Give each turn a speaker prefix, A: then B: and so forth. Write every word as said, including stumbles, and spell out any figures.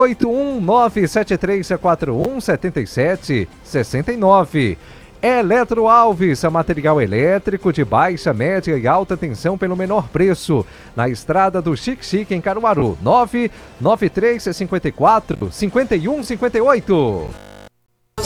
A: oito um nove sete três quatro um sete sete seis nove. Eletro Alves, material elétrico de baixa, média e alta tensão pelo menor preço. Na estrada do Chique Chique, em Caruaru. nove nove três cinco quatro cinco um cinco oito.